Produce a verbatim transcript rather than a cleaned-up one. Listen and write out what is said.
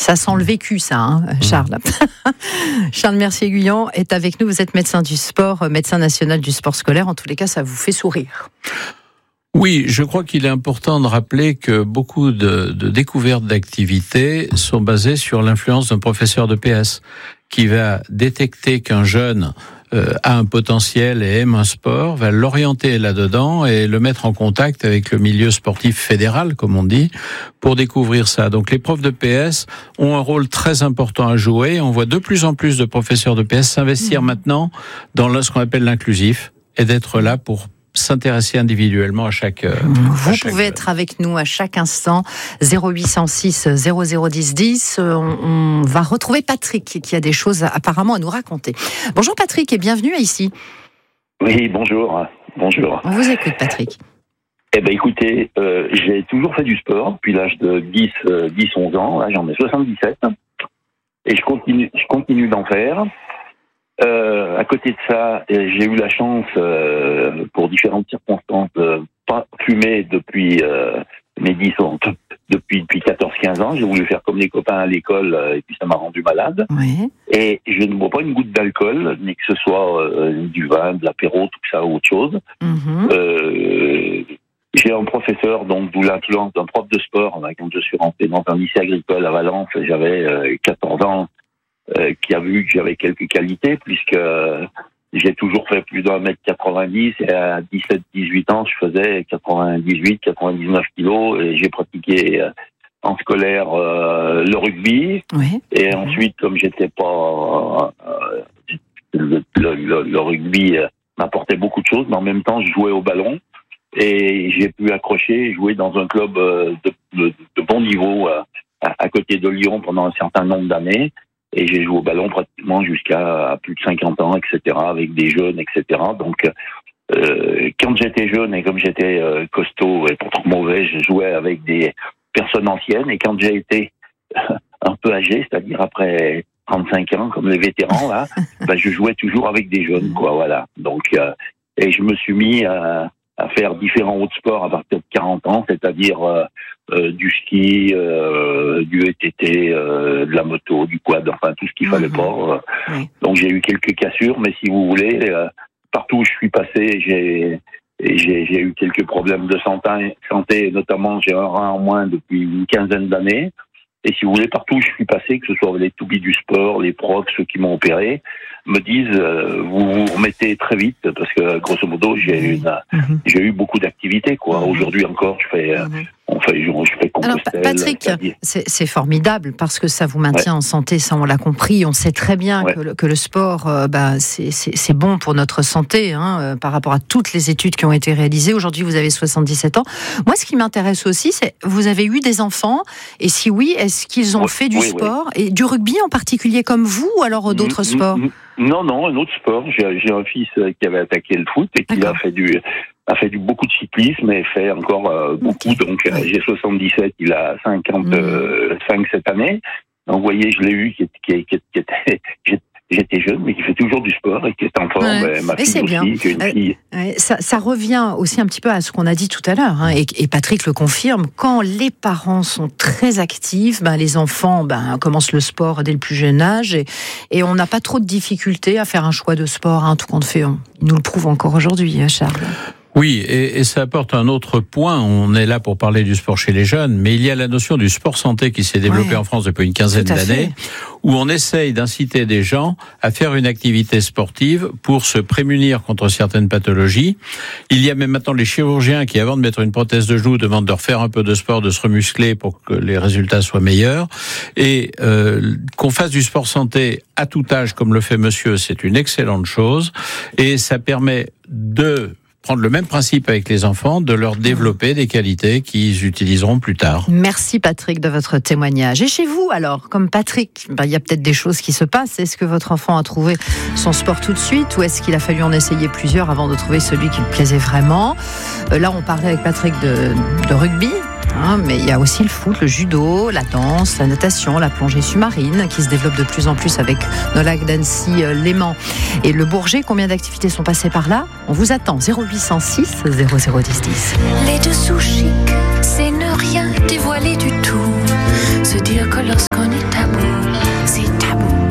Ça sent le vécu, ça, hein, Charles. Charles Mercier-Guyon est avec nous. Vous êtes médecin du sport, médecin national du sport scolaire. En tous les cas, ça vous fait sourire. Oui, je crois qu'il est important de rappeler que beaucoup de, de découvertes d'activités sont basées sur l'influence d'un professeur de P S qui va détecter qu'un jeune euh, a un potentiel et aime un sport, va l'orienter là-dedans et le mettre en contact avec le milieu sportif fédéral, comme on dit, pour découvrir ça. Donc les profs de P S ont un rôle très important à jouer. On voit de plus en plus de professeurs de P S s'investir mmh. maintenant dans ce qu'on appelle l'inclusif et d'être là pour s'intéresser individuellement à chaque... Vous à chaque... pouvez être avec nous à chaque instant, zéro huit cent six zéro zéro dix dix. On, on va retrouver Patrick qui a des choses apparemment à nous raconter. Bonjour Patrick et bienvenue ici. Oui, bonjour. Bonjour. On vous écoute Patrick. Eh ben écoutez, euh, j'ai toujours fait du sport depuis l'âge de dix, onze ans. Là, j'en ai soixante-dix-sept. Et je continue, je continue d'en faire. Euh, à côté de ça, j'ai eu la chance, euh, pour différentes circonstances, de pas fumer depuis euh, mes dix ans, depuis depuis quatorze quinze ans. J'ai voulu faire comme les copains à l'école, euh, et puis ça m'a rendu malade. Oui. Et je ne bois pas une goutte d'alcool, ni que ce soit euh, du vin, de l'apéro, tout ça ou autre chose. Mm-hmm. Euh, j'ai un professeur, donc d'où l'influence d'un prof de sport. Là, quand je suis rentré dans un lycée agricole à Valence, j'avais euh, quatorze ans. Euh, qui a vu que j'avais quelques qualités, puisque euh, j'ai toujours fait plus d'un mètre quatre-vingt-dix, et à dix-sept dix-huit ans, je faisais quatre-vingt-dix-huit quatre-vingt-dix-neuf kilos, et j'ai pratiqué euh, en scolaire euh, le rugby, oui. et ensuite, comme j'étais pas... Euh, le, le, le, le rugby euh, m'apportait beaucoup de choses, mais en même temps, je jouais au ballon, et j'ai pu accrocher et jouer dans un club euh, de, de, de bon niveau euh, à, à côté de Lyon pendant un certain nombre d'années. Et j'ai joué au ballon pratiquement jusqu'à plus de cinquante ans, et cetera, avec des jeunes, et cetera. Donc, euh, quand j'étais jeune et comme j'étais euh, costaud et pas trop mauvais, je jouais avec des personnes anciennes. Et quand j'ai été un peu âgé, c'est-à-dire après trente-cinq ans, comme les vétérans, là, ben, je jouais toujours avec des jeunes, quoi, voilà. Donc, euh, et je me suis mis à, à faire différents autres sports à partir de quarante ans, c'est-à-dire euh, euh, du ski, euh, du V T T, euh, de la moto, du quad, enfin tout ce qu'il mmh. fallait pas. Euh. Oui. Donc j'ai eu quelques cassures, mais si vous voulez, euh, partout où je suis passé, j'ai, j'ai, j'ai eu quelques problèmes de santé, santé, notamment j'ai un rein en moins depuis une quinzaine d'années. Et si vous voulez, partout où je suis passé, que ce soit les toubis du sport, les profs, ceux qui m'ont opéré, me disent euh, vous vous remettez très vite, parce que grosso modo j'ai eu une, mm-hmm. j'ai eu beaucoup d'activités, quoi. Mm-hmm. Aujourd'hui encore, je fais, mm-hmm. on fait, je, je fais Compostelle. Alors Patrick, c'est, c'est formidable parce que ça vous maintient ouais. en santé, ça on l'a compris. On sait très bien ouais. que, le, que le sport, euh, bah, c'est, c'est, c'est bon pour notre santé, hein, euh, par rapport à toutes les études qui ont été réalisées. Aujourd'hui, vous avez soixante-dix-sept ans. Moi, ce qui m'intéresse aussi, c'est vous avez eu des enfants, et si oui, est-ce qu'ils ont oui, fait du oui, sport oui. et du rugby en particulier comme vous, ou alors d'autres mmh, sports? mmh. Non, non, un autre sport. J'ai, j'ai un fils qui avait attaqué le foot et qui D'accord. a fait du, a fait du beaucoup de cyclisme et fait encore euh, beaucoup. Okay. Donc, oui. j'ai soixante-dix-sept, il a cinquante-cinq mmh. cette année. Donc, vous voyez, je l'ai eu qui, qui, qui, qui était, j'étais jeune, mais qui fait toujours du sport et qui est en forme. Ouais. Ma fille c'est aussi, bien. qui est une fille. Euh, ça, ça revient aussi un petit peu à ce qu'on a dit tout à l'heure, hein, et, et Patrick le confirme. Quand les parents sont très actifs, ben, les enfants ben, commencent le sport dès le plus jeune âge, et, et on n'a pas trop de difficultés à faire un choix de sport, hein, tout compte fait. On, il nous le prouve encore aujourd'hui, hein, Charles. Oui, et, et ça apporte un autre point. On est là pour parler du sport chez les jeunes, mais il y a la notion du sport santé qui s'est développée ouais, en France depuis une quinzaine d'années, où on essaye d'inciter des gens à faire une activité sportive pour se prémunir contre certaines pathologies. Il y a même maintenant les chirurgiens qui, avant de mettre une prothèse de genou, demandent de refaire un peu de sport, de se remuscler pour que les résultats soient meilleurs. Et euh, qu'on fasse du sport santé à tout âge, comme le fait monsieur, c'est une excellente chose. Et ça permet de prendre le même principe avec les enfants, de leur développer des qualités qu'ils utiliseront plus tard. Merci Patrick de votre témoignage. Et chez vous, alors, comme Patrick, ben, il y a peut-être des choses qui se passent. Est-ce que votre enfant a trouvé son sport tout de suite, ou est-ce qu'il a fallu en essayer plusieurs avant de trouver celui qui lui plaisait vraiment ? euh, Là, on parlait avec Patrick de, de rugby. Hein, mais il y a aussi le foot, le judo, la danse, la natation, la plongée sous-marine qui se développe de plus en plus avec nos lacs d'Annecy, euh, Léman et le Bourget. Combien d'activités sont passées par là ? On vous attend, zéro huit cent six zéro zéro dix dix. Les dessous chics, c'est ne rien dévoiler du tout. Se dire que leur